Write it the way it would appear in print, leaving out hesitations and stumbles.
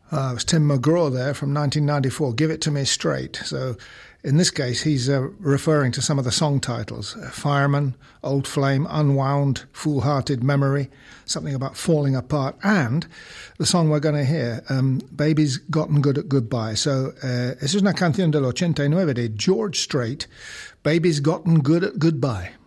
It was Tim McGraw there from 1994, Give It To Me Straight. So in this case, he's referring to some of the song titles. Fireman, Old Flame, Unwound, Foolhearted Memory, something about falling apart, and the song we're going to hear, Baby's Gotten Good at Goodbye. So es una canción del 89 de George Strait, Baby's Gotten Good at Goodbye.